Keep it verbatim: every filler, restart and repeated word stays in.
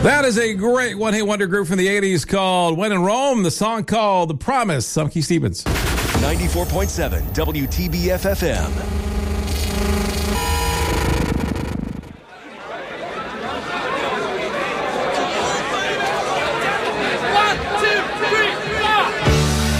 That is a great one-hit wonder group from the eighties called When in Rome. The song called The Promise. I'm Keith Stevens. ninety-four point seven W T B F F M.